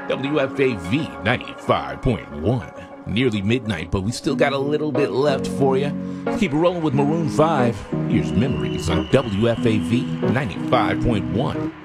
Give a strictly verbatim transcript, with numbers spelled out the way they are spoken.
W F A V ninety-five point one. Nearly midnight, but we still got a little bit left for you. Keep it rolling with Maroon five. Here's Memories on W F A V ninety-five point one.